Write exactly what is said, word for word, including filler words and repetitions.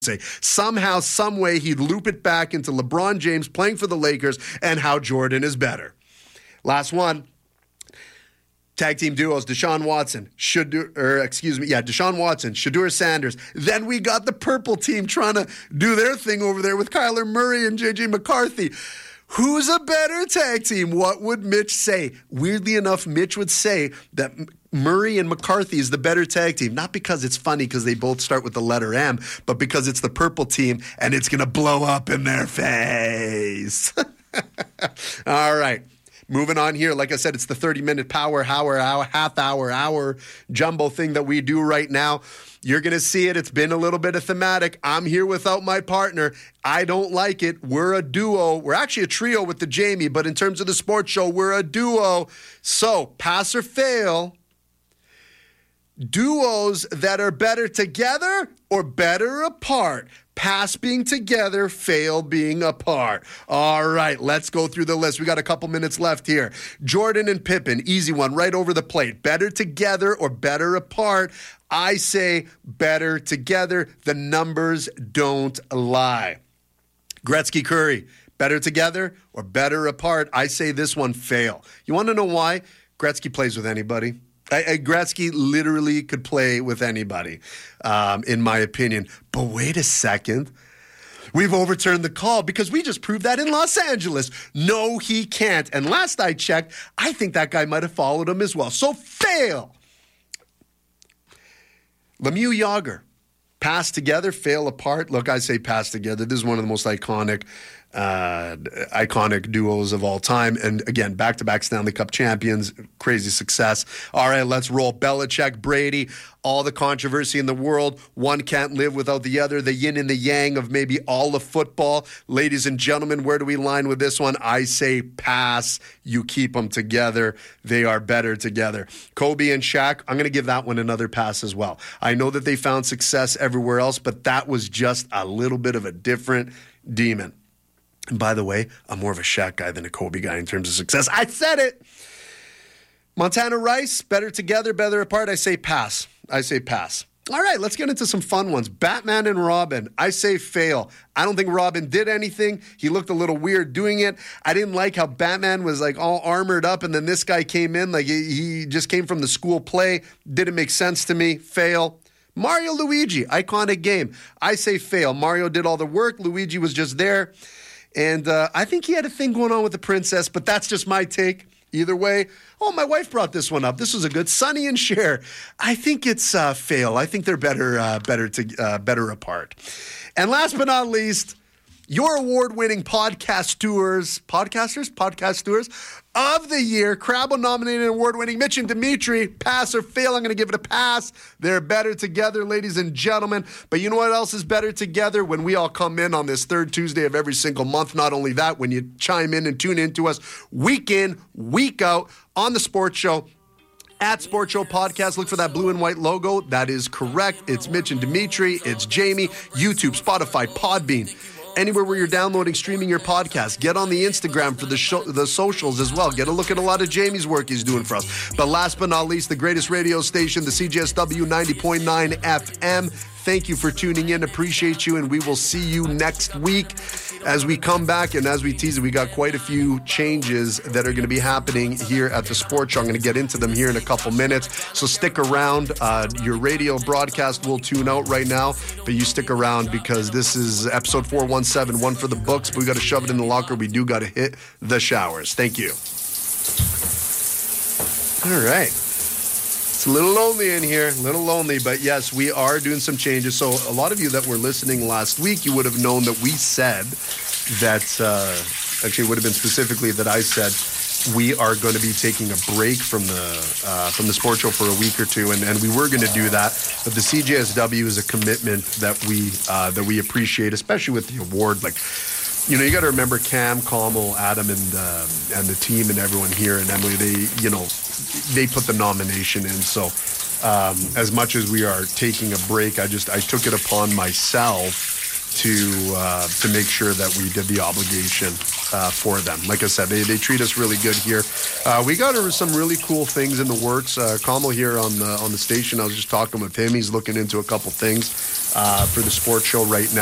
say. Somehow, some way, he'd loop it back into LeBron James playing for the Lakers and how Jordan is better. Last one. Tag team duos, Deshaun Watson, Shadur, or excuse me, yeah, Deshaun Watson, Shadur Sanders. Then we got the purple team trying to do their thing over there with Kyler Murray and J J McCarthy. Who's a better tag team? What would Mitch say? Weirdly enough, Mitch would say that Murray and McCarthy is the better tag team. Not because it's funny because they both start with the letter M, but because it's the purple team and it's going to blow up in their face. All right. Moving on here, like I said, it's the thirty-minute power, hour, hour, half hour, hour jumbo thing that we do right now. You're going to see it. It's been a little bit of thematic. I'm here without my partner. I don't like it. We're a duo. We're actually a trio with the Jamie, but in terms of the sports show, we're a duo. So, pass or fail, duos that are better together or better apart? Pass being together, fail being apart. All right, let's go through the list. We got a couple minutes left here. Jordan and Pippen, easy one, right over the plate. Better together or better apart? I say better together. The numbers don't lie. Gretzky Curry, better together or better apart? I say this one, fail. You want to know why? Gretzky plays with anybody. I, I, Gretzky literally could play with anybody, um, in my opinion. But wait a second. We've overturned the call because we just proved that in Los Angeles. No, he can't. And last I checked, I think that guy might have followed him as well. So fail. Lemieux Yager, pass together, fail apart. Look, I say pass together. This is one of the most iconic Uh, iconic duos of all time. And again, back-to-back Stanley Cup champions, crazy success. All right, let's roll. Belichick, Brady, all the controversy in the world. One can't live without the other, the yin and the yang of maybe all of football. Ladies and gentlemen, where do we line with this one? I say pass. You keep them together. They are better together. Kobe and Shaq, I'm going to give that one another pass as well. I know that they found success everywhere else, but that was just a little bit of a different demon. And by the way, I'm more of a Shaq guy than a Kobe guy in terms of success. I said it. Montana Rice, better together, better apart. I say pass. I say pass. All right, let's get into some fun ones. Batman and Robin, I say fail. I don't think Robin did anything. He looked a little weird doing it. I didn't like how Batman was like all armored up and then this guy came in like he, he just came from the school play. Didn't make sense to me. Fail. Mario Luigi, iconic game. I say fail. Mario did all the work. Luigi was just there. And uh, I think he had a thing going on with the princess, but that's just my take. Either way, oh, my wife brought this one up. This was a good Sonny and Cher. I think it's uh, fail. I think they're better, uh, better to uh, better apart. And last but not least, your award-winning podcasters, podcasters, podcasters of the year, Crabble-nominated award-winning Mitch and Dimitri. Pass or fail? I'm going to give it a pass. They're better together, ladies and gentlemen. But you know what else is better together? When we all come in on this third Tuesday of every single month. Not only that, when you chime in and tune in to us week in, week out on the sports show. At Sports Show Podcast, look for that blue and white logo. That is correct. It's Mitch and Dimitri. It's Jamie. YouTube, Spotify, Podbean. Anywhere where you're downloading, streaming your podcast. Get on the Instagram for the show, the socials as well. Get a look at a lot of Jamie's work he's doing for us. But last but not least, the greatest radio station, the C J S W ninety point nine F M. Thank you for tuning in. Appreciate you, and we will see you next week as we come back. And as we tease it, we got quite a few changes that are going to be happening here at the Sports Show. I'm going to get into them here in a couple minutes, so stick around. Uh, your radio broadcast will tune out right now, but you stick around because this is episode four one seven, one for the books, but we got to shove it in the locker. We do got to hit the showers. Thank you. All right. It's a little lonely in here, a little lonely, but yes, we are doing some changes. So a lot of you that were listening last week, you would have known that we said that, uh, actually it would have been specifically that I said we are going to be taking a break from the uh, from the sports show for a week or two, and, and we were going to do that. But the C J S W is a commitment that we uh, that we appreciate, especially with the award. Like, you know, you got to remember Cam, Kamal, Adam, and uh, and the team and everyone here, and Emily. They, you know, they put the nomination in. So, um, as much as we are taking a break, I just I took it upon myself to uh, to make sure that we did the obligation uh, for them. Like I said, they, they treat us really good here. Uh, we got some really cool things in the works. Uh, Kamal here on the on the station, I was just talking with him. He's looking into a couple things uh, for the sports show right now.